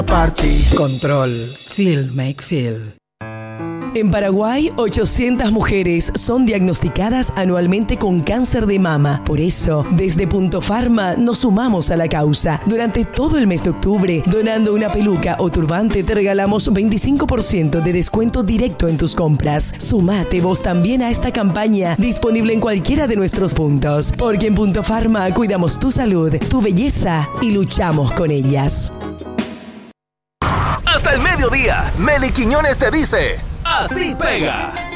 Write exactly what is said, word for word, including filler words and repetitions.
Party. Control. Feel make feel. En Paraguay, ochocientas mujeres son diagnosticadas anualmente con cáncer de mama. Por eso, desde Punto Pharma nos sumamos a la causa. Durante todo el mes de octubre, donando una peluca o turbante, te regalamos veinticinco por ciento de descuento directo en tus compras. Sumate vos también a esta campaña, disponible en cualquiera de nuestros puntos. Porque en Punto Pharma cuidamos tu salud, tu belleza y luchamos con ellas. Hasta el mediodía, Meli Quiñones te dice... ¡Así pega!